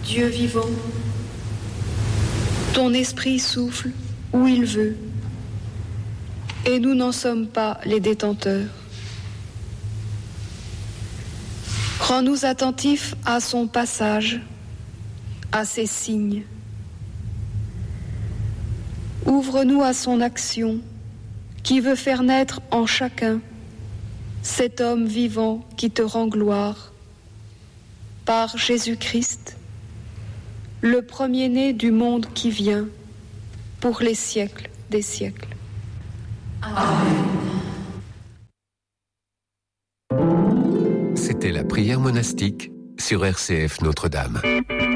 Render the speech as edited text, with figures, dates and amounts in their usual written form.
Dieu vivant, ton esprit souffle où il veut, et nous n'en sommes pas les détenteurs. Rends-nous attentifs à son passage, à ses signes. Ouvre-nous à son action, qui veut faire naître en chacun cet homme vivant qui te rend gloire. Par Jésus-Christ, le premier-né du monde qui vient, pour les siècles des siècles. Amen. C'était la prière monastique sur RCF Notre-Dame.